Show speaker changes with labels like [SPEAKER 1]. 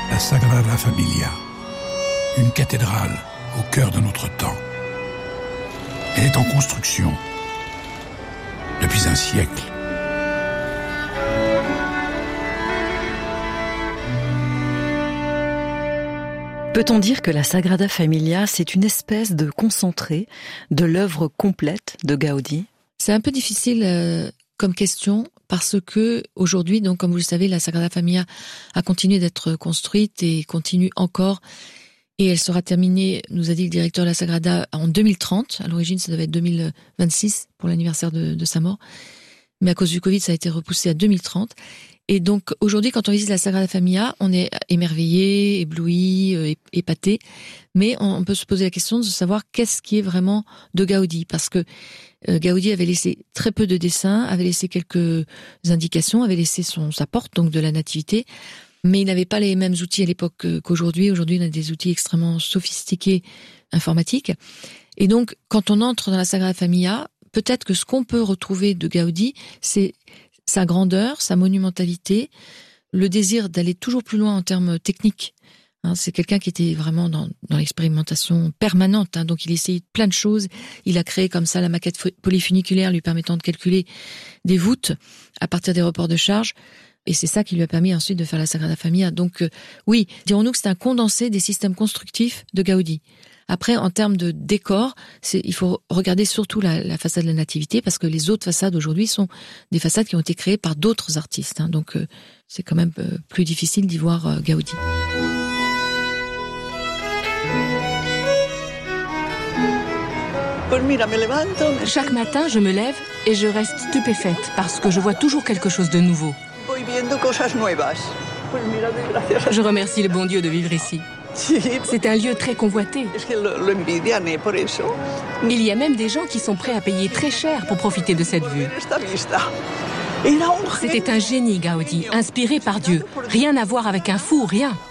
[SPEAKER 1] La Sagrada Familia, une cathédrale au cœur de notre temps. Elle est en construction depuis un siècle.
[SPEAKER 2] Peut-on dire que la Sagrada Familia, c'est une espèce de concentré de l'œuvre complète de Gaudi ?
[SPEAKER 3] C'est un peu difficile comme question parce que aujourd'hui, donc comme vous le savez, la Sagrada Familia a continué d'être construite et continue encore. Et elle sera terminée, nous a dit le directeur de la Sagrada, en 2030. À l'origine, ça devait être 2026 pour l'anniversaire de sa mort. Mais à cause du Covid, ça a été repoussé à 2030. Et donc, aujourd'hui, quand on visite la Sagrada Familia, on est émerveillé, ébloui, épaté. Mais on peut se poser la question de savoir qu'est-ce qui est vraiment de Gaudi. Parce que Gaudi avait laissé très peu de dessins, avait laissé quelques indications, avait laissé sa porte, donc de la nativité. Mais il n'avait pas les mêmes outils à l'époque qu'aujourd'hui. Aujourd'hui, on a des outils extrêmement sophistiqués informatiques. Et donc, quand on entre dans la Sagrada Familia, peut-être que ce qu'on peut retrouver de Gaudi, c'est sa grandeur, sa monumentalité, le désir d'aller toujours plus loin en termes techniques. C'est quelqu'un qui était vraiment dans l'expérimentation permanente. Donc il essayait plein de choses. Il a créé comme ça la maquette polyfuniculaire lui permettant de calculer des voûtes à partir des reports de charge. Et c'est ça qui lui a permis ensuite de faire la Sagrada Familia. Donc oui, dirons-nous que c'est un condensé des systèmes constructifs de Gaudi. Après, en termes de décor, il faut regarder surtout la façade de la Nativité parce que les autres façades aujourd'hui sont des façades qui ont été créées par d'autres artistes. Donc c'est quand même plus difficile d'y voir Gaudi.
[SPEAKER 4] Chaque matin, je me lève et je reste stupéfaite parce que je vois toujours quelque chose de nouveau. Je remercie le bon Dieu de vivre ici. C'est un lieu très convoité. Il y a même des gens qui sont prêts à payer très cher pour profiter de cette vue. C'était un génie, Gaudi, inspiré par Dieu. Rien à voir avec un fou, rien.